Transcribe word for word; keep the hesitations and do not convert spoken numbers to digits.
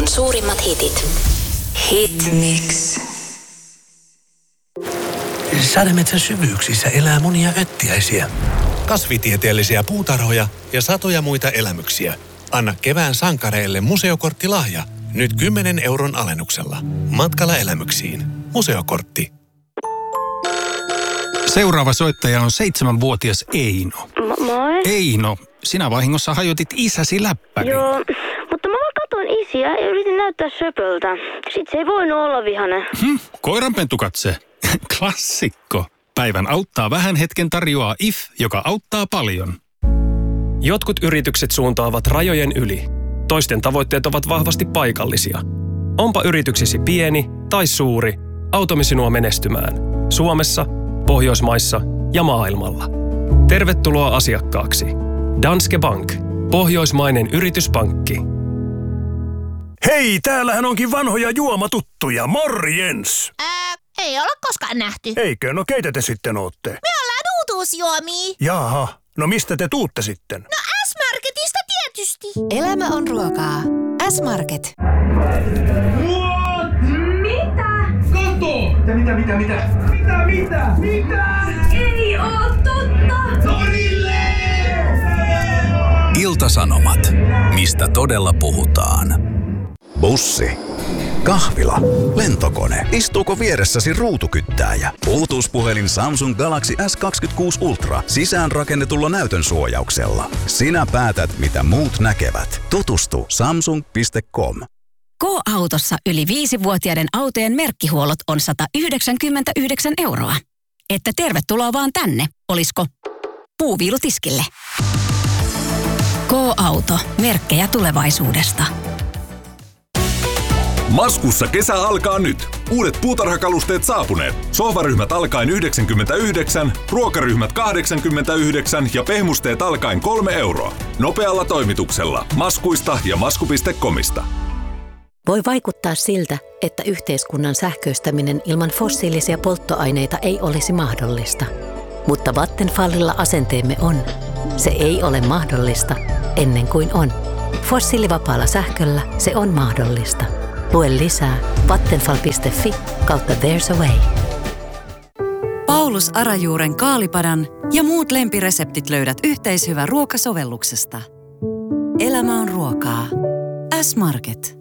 suurimmat hitit. Hitmix. Sademetsän syvyyksissä elää monia öttiäisiä, kasvitieteellisiä puutarhoja ja satoja muita elämyksiä. Anna kevään sankareille museokorttilahja. Nyt kymmenen euron alennuksella. Matkalla elämyksiin. Museokortti. Seuraava soittaja on seitsemänvuotias Eino. M- moi. Eino, sinä vahingossa hajotit isäsi läppärin. Joo, mutta mä vaan katoin isiä ja yritin näyttää söpöltä. Sit se ei voinut olla vihainen. Hm, koiranpentukatse. Klassikko. Päivän auttaa vähän hetken tarjoaa I F, joka auttaa paljon. Jotkut yritykset suuntaavat rajojen yli. Toisten tavoitteet ovat vahvasti paikallisia. Onpa yrityksesi pieni tai suuri, autamme sinua menestymään. Suomessa, Pohjoismaissa ja maailmalla. Tervetuloa asiakkaaksi. Danske Bank. Pohjoismainen yrityspankki. Hei, täällähän onkin vanhoja juomatuttuja. Morjens! Ää, ei olla koskaan nähty. Eikö? No keitä te sitten ootte? Me ollaan uutuusjuomia. Jaha, no mistä te tuutte sitten? No S-Marketista tietysti. Elämä on ruokaa. S-Market. What? Mitä? Kato! Mitä, mitä, mitä? Mitä, mitä? Mitä? Ei oo totta! Torille! Ilta-Sanomat. Mistä todella puhutaan? Bussi. Kahvila. Lentokone. Istuuko vieressäsi ruutukyttääjä? Bluetooth-puhelin Samsung Galaxy S kaksikymmentäkuusi Ultra sisäänrakennetulla näytön suojauksella. Sinä päätät, mitä muut näkevät. Tutustu samsung piste com. K-autossa yli viisivuotiaiden autojen merkkihuollot on sata yhdeksänkymmentäyhdeksän euroa. Että tervetuloa vaan tänne, olisko puuviilutiskille. K-auto. Merkkejä tulevaisuudesta. Maskussa kesä alkaa nyt. Uudet puutarhakalusteet saapuneet. Sohvaryhmät alkaen yhdeksänkymmentäyhdeksän, ruokaryhmät kahdeksankymmentäyhdeksän ja pehmusteet alkaen kolme euroa. Nopealla toimituksella. Maskuista ja masku piste comista. Voi vaikuttaa siltä, että yhteiskunnan sähköistäminen ilman fossiilisia polttoaineita ei olisi mahdollista. Mutta Vattenfallilla asenteemme on. Se ei ole mahdollista ennen kuin on. Fossiilivapaalla sähköllä se on mahdollista. Lue lisää vattenfall piste fi kautta there's a way. Paulus Arajuuren kaalipadan ja muut lempireseptit löydät yhteishyvä ruokasovelluksesta. Elämä on ruokaa. S-Market.